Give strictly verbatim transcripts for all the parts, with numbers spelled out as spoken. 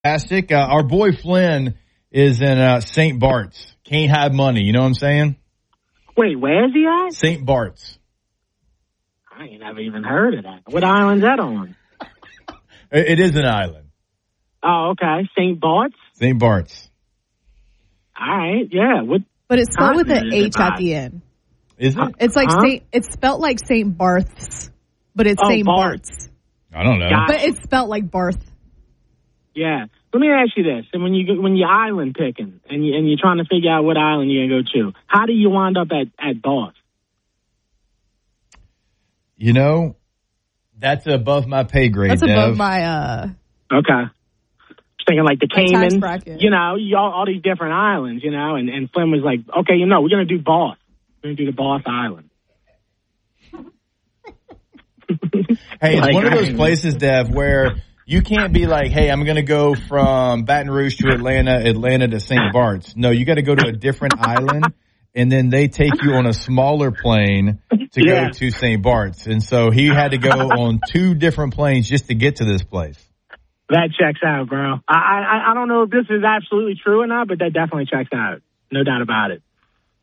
Fantastic. Uh, our boy Flynn is in uh, Saint Bart's. Can't have money. You know what I'm saying? Wait, where is he at? Saint Bart's. I ain't never even heard of that. What island's that on? It is an island. Oh, okay. Saint Bart's? Saint Bart's. All right, yeah. What? But it's spelled with an H at the end. Is it? It's like Huh? Saint. It's spelled like Saint Barth's, but it's Oh, Saint Bart's. Bart's. I don't know. Got But it's spelled like Barth. Yeah. Let me ask you this: and when you when you're island picking and you and you're trying to figure out what island you're gonna go to, how do you wind up at at Barth? You know, that's above my pay grade, That's Dev. above my. uh Okay. Just thinking like the My tax Caymans, bracket. you know, you, all, all these different islands, you know, and, and Flynn was like, okay, you know, we're gonna do Barth. We're gonna do the Barth Island. Hey, it's Like, one of those I- places, Dev, where you can't be like, hey, I'm going to go from Baton Rouge to Atlanta, Atlanta to Saint Bart's. No, you got to go to a different island, and then they take you on a smaller plane to Yeah. go to Saint Bart's. And so he had to go on two different planes just to get to this place. That checks out, bro. I, I I don't know if this is absolutely true or not, but that definitely checks out. No doubt about it.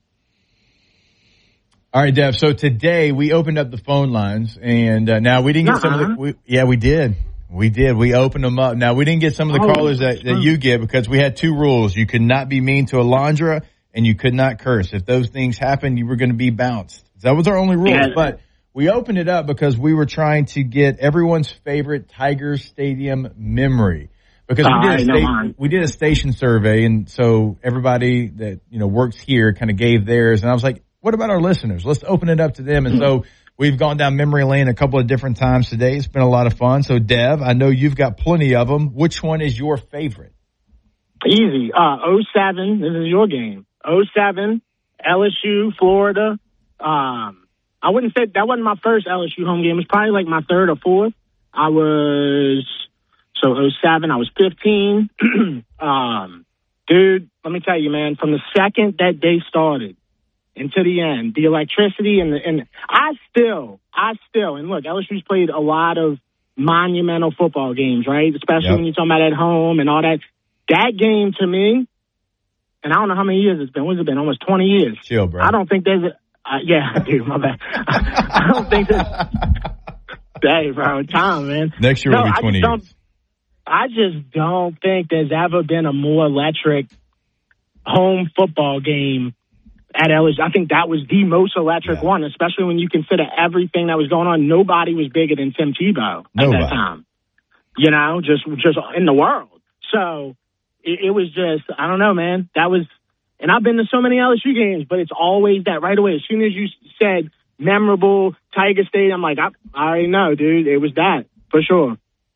All right, Dev. So today we opened up the phone lines, and uh, now we didn't get some of the. We, yeah, we did. We did. We opened them up. Now we didn't get some of the Oh, callers that, that you get because we had two rules: you could not be mean to Alondra, and you could not curse. If those things happened, you were going to be bounced. That was our only rule. Yeah. But we opened it up because we were trying to get everyone's favorite Tiger Stadium memory. Because Oh, we I did, a know sta- mine. we did a station survey, and so everybody that you know works here kind of gave theirs, and I was like, what about our listeners? Let's open it up to them. And so we've gone down memory lane a couple of different times today. It's been a lot of fun. So, Dev, I know you've got plenty of them. Which one is your favorite? Easy. Uh, oh seven, this is your game. oh seven, L S U, Florida. Um, I wouldn't say that wasn't my first L S U home game. It was probably like my third or fourth. I was, so oh seven, I was fifteen. um, dude, let me tell you, man, from the second that day started, and to the end, the electricity and the, and I still, I still, and look, L S U's played a lot of monumental football games, right? Especially Yep. when you're talking about at home and all that. That game to me, and I don't know how many years it's been. What's it been? Almost twenty years. Chill, bro. I don't think there's a, uh, yeah, dude, my bad. I don't think there's, hey, bro, time, man. Next year No, will I be just twenty don't- years. I just don't think there's ever been a more electric home football game at L S U. I think that was the most electric Yeah. one, especially when you consider everything that was going on. Nobody was bigger than Tim Tebow at Nobody. that time. You know, just just in the world. So it, it was just, I don't know, man. That was, and I've been to so many L S U games, but it's always that right away. As soon as you said memorable Tiger Stadium, I'm like, I, I already know, dude. It was that for sure.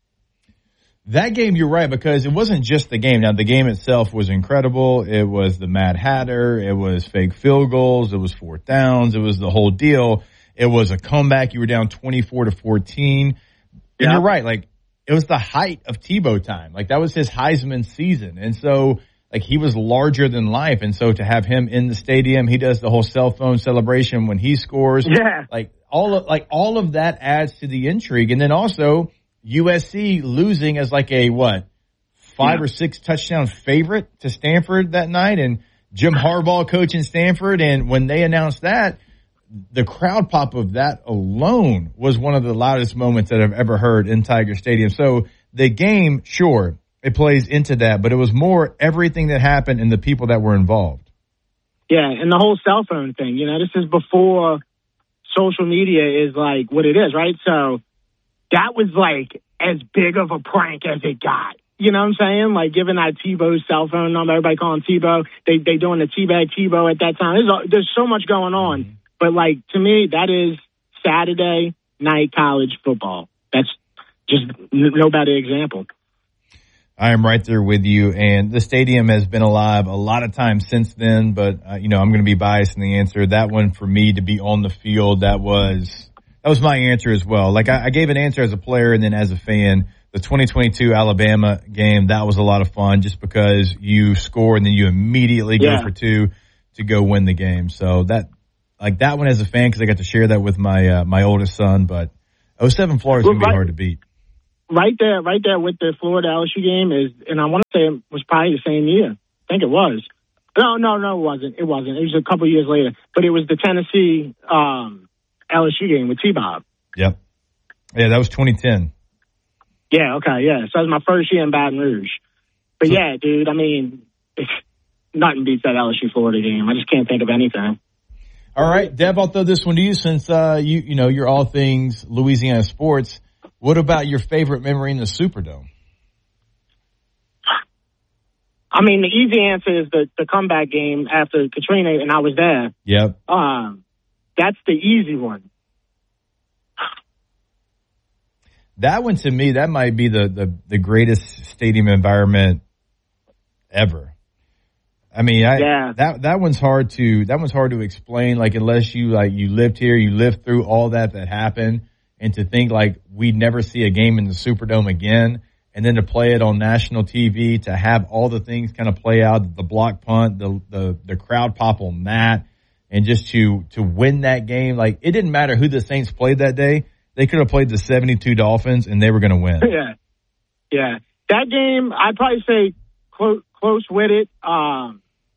That game, you're right, because it wasn't just the game. Now, the game itself was incredible. It was the Mad Hatter. It was fake field goals. It was fourth downs. It was the whole deal. It was a comeback. You were down twenty-four to fourteen. And Yeah. you're right. Like, it was the height of Tebow time. Like, that was his Heisman season. And so, like, he was larger than life. And so to have him in the stadium, he does the whole cell phone celebration when he scores. Yeah. Like, all of, like, all of that adds to the intrigue. And then also, U S C losing as like a, what, five Yeah. or six touchdown favorite to Stanford that night, and Jim Harbaugh coaching Stanford. And when they announced that, the crowd pop of that alone was one of the loudest moments that I've ever heard in Tiger Stadium. So the game, sure, it plays into that, but it was more everything that happened and the people that were involved. Yeah, and the whole cell phone thing, you know, this is before social media is like what it is, right? So that was like as big of a prank as it got. You know what I'm saying? Like giving out Tebow's cell phone number, everybody calling Tebow. They they doing the Teabag Tebow at that time. There's, a, there's so much going on. Mm-hmm. But like to me, that is Saturday night college football. That's just no better example. I am right there with you, and the stadium has been alive a lot of times since then, but, uh, you know, I'm going to be biased in the answer. That one, for me, to be on the field, that was that was my answer as well. Like, I, I gave an answer as a player and then as a fan. The twenty twenty-two Alabama game, that was a lot of fun just because you score and then you immediately go Yeah. for two to go win the game. So that, like that one as a fan, because I got to share that with my uh, my oldest son, but oh seven Florida is Well, going to be right. hard to beat. right there, right there with the Florida L S U game is, and I want to say it was probably the same year. I think it was. No, no, no, it wasn't. It wasn't. It was a couple years later. But it was the Tennessee um, L S U game with T-Bob. Yep. Yeah, that was twenty ten. Yeah, okay, yeah. So that was my first year in Baton Rouge. But so, yeah, dude, I mean, nothing beats that L S U Florida game. I just can't think of anything. All right, Dev, I'll throw this one to you since uh, you you know you're all things Louisiana sports. What about your favorite memory in the Superdome? I mean, the easy answer is the, the comeback game after Katrina, and I was there. Yep. Um, that's the easy one. That one, to me, that might be the, the, the greatest stadium environment ever. I mean, I, yeah. that, that one's hard to, that one's hard to explain. Like, unless you, like, you lived here, you lived through all that that happened, and to think, like, we'd never see a game in the Superdome again, and then to play it on national T V, to have all the things kind of play out, the block punt, the, the, the crowd pop on that, and just to, to win that game. Like, it didn't matter who the Saints played that day. They could have played the seventy-two Dolphins, and they were going to win. Yeah. Yeah. That game, I'd probably say close, close with it. Um,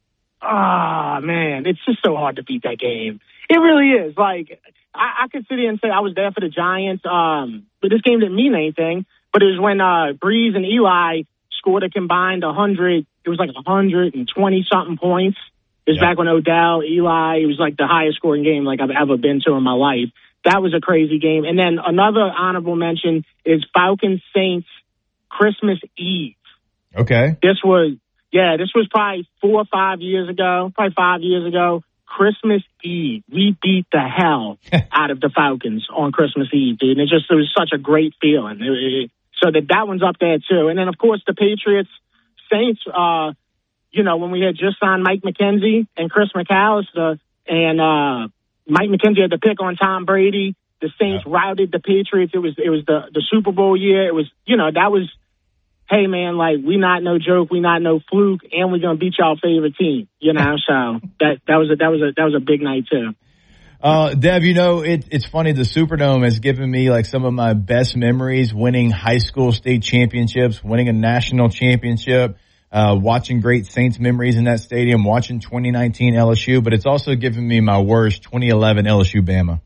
Ah, oh, man, it's just so hard to beat that game. It really is. Like, I, I could sit here and say I was there for the Giants, um, but this game didn't mean anything. But it was when uh, Breeze and Eli scored a combined one hundred. It was like one hundred twenty-something points. It was yep. back when Odell, Eli, it was like the highest scoring game like I've ever been to in my life. That was a crazy game. And then another honorable mention is Falcons Saints Christmas Eve. Okay. This was... Yeah, this was probably four or five years ago, probably five years ago. Christmas Eve, we beat the hell out of the Falcons on Christmas Eve, dude. And it just it was such a great feeling. It, it, so that that one's up there too. And then of course the Patriots Saints. Uh, you know when we had just signed Mike McKenzie and Chris McAllister, and uh, Mike McKenzie had the pick on Tom Brady. The Saints yeah. routed the Patriots. It was it was the the Super Bowl year. It was you know that was. Hey man, like we not no joke, we not no fluke, and we're gonna beat y'all favorite team, you know. So that that was a that was a that was a big night too. Uh, Dev, you know it, it's funny. The Superdome has given me like some of my best memories: winning high school state championships, winning a national championship, uh, watching great Saints memories in that stadium, watching twenty nineteen L S U. But it's also given me my worst twenty eleven L S U Bama.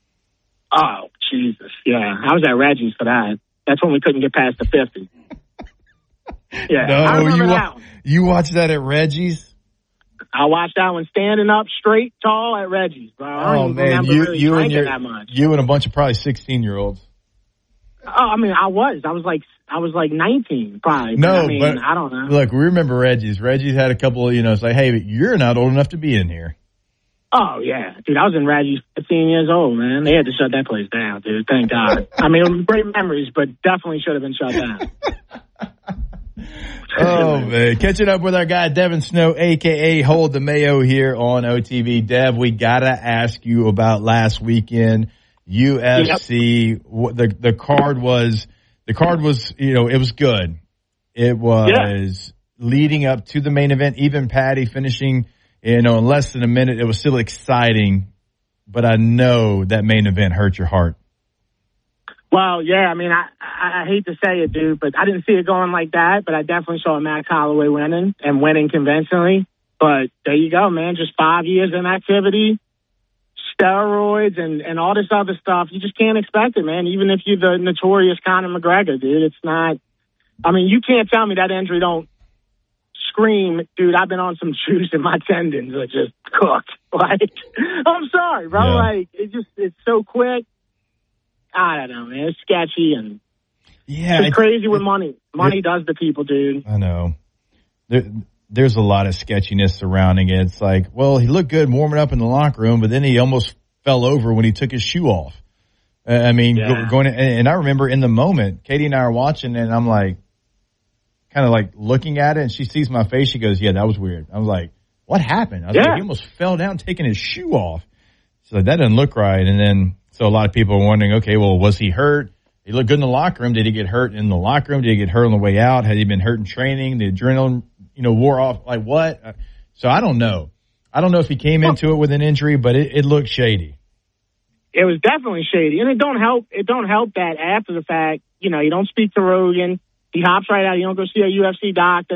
Oh Jesus, yeah, I was at Reggie's for that. That's when we couldn't get past the fifty. Yeah, no, you wa- you watched that at Reggie's? I watched that one standing up straight, tall at Reggie's, bro. I don't oh even man, remember you really you and your, that much. you and a bunch of probably sixteen year olds. Oh, I mean, I was, I was like, I was like nineteen, probably. No, but I mean, but I don't know. Look, we remember Reggie's. Reggie's had a couple of, you know, it's like, hey, you're not old enough to be in here. Oh yeah, dude, I was in Reggie's fifteen years old, man. They had to shut that place down, dude. Thank God. I mean, it was great memories, but definitely should have been shut down. Oh man, catching up with our guy Devin Snow, aka Hold the Mayo, here on O T V. Dev, we gotta ask you about last weekend, U F C. Yep. The the card was the card was you know it was good. It was yeah. leading up to the main event. Even Patty finishing you know in less than a minute. It was still exciting, but I know that main event hurt your heart. Well, yeah, I mean, I, I I hate to say it, dude, but I didn't see it going like that, but I definitely saw Max Holloway winning and winning conventionally. But there you go, man, just five years in activity, steroids, and, and all this other stuff. You just can't expect it, man, even if you're the notorious Conor McGregor, dude. It's not, I mean, you can't tell me that injury don't scream, dude, I've been on some juice and my tendons are just cooked. Like, I'm sorry, bro. Yeah. Like, it just, it's so quick. I don't know, man. It's sketchy and yeah, it's, it's crazy what money money does to people, dude. I know. There, there's a lot of sketchiness surrounding it. It's like, well, he looked good warming up in the locker room, but then he almost fell over when he took his shoe off. Uh, I mean, yeah. go, going to, and I remember in the moment, Katie and I are watching, and I'm like, kind of like looking at it, and she sees my face. She goes, "Yeah, that was weird." I was like, "What happened?" I was yeah. like, "He almost fell down taking his shoe off." So that doesn't look right. And then. So a lot of people are wondering, okay, well, was he hurt? He looked good in the locker room. Did he get hurt in the locker room? Did he get hurt on the way out? Had he been hurt in training? The adrenaline, you know, wore off. Like what? So I don't know. I don't know if he came into it with an injury, but it, it looked shady. It was definitely shady. And it don't help. It don't help that after the fact, you know, you don't speak to Rogan. He hops right out. You don't go see a U F C doctor.